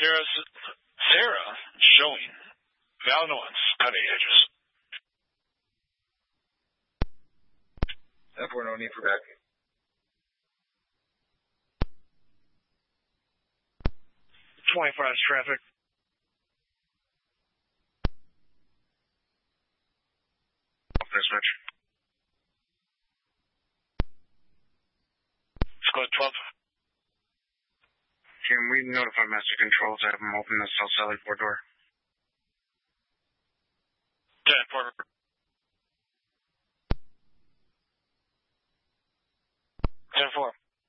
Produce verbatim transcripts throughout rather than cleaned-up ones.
Sarah, Sarah showing. Val Nuance, cutting edges. ten four, no need for back. twenty-four hours traffic. Dispatch. Squad twelve. Can we notify Master Control to have them open the South Sally port door? ten four. ten four.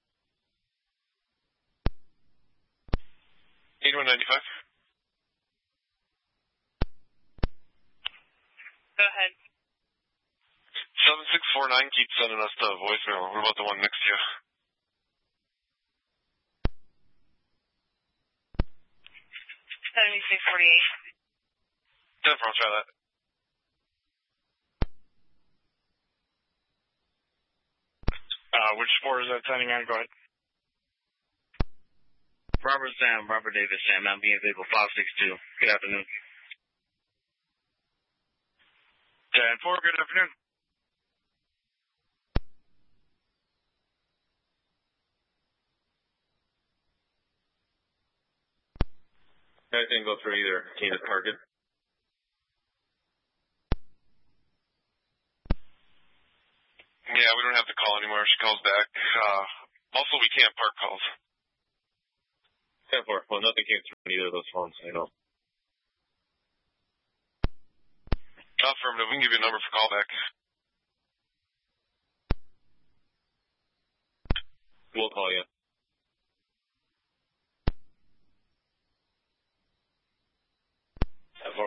eighty-one ninety-five. Go ahead. seven six four nine keeps sending us the voicemail. What about the one next to you? seventy-six forty-eight. ten four, I'll try that. Uh, which sport is that sending on? Go ahead. Robert Sam, Robert Davis, Sam, Mount Bean Vehicle five six two. Good afternoon. ten four, good afternoon. I didn't go through either. Can you just park it? Yeah, we don't have to call anymore. She calls back. Uh, also, we can't park calls. ten four. Well, nothing came through on either of those phones, I know. Affirmative. We can give you a number for callback. We'll call you. ten four.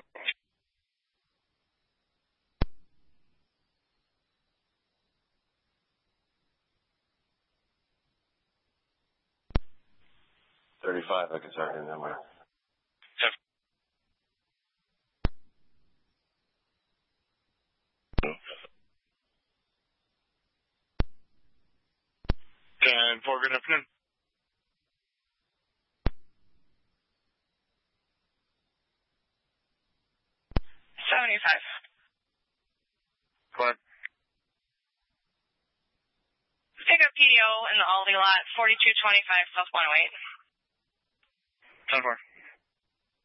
thirty-five, I can start in that way. ten four, good afternoon. seventy-five. Go ahead. Pick up P D O in the Aldi lot, forty-two twenty-five South one oh eight. ten four.